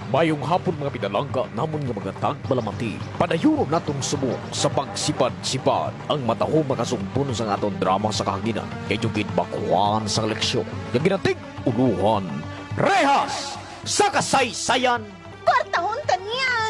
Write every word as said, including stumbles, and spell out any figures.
Mayong hapon mga pinalangga namon nga mga tagbalamati. Padayon naton sumo sa pagsipad-sipad ang matahong makasumpon sa aton drama sa kahanginan. Kay jugid bakuan sa leksyon. Yung ginatig uluhan, rehas sa kasaysayan. Kwartahon taniya!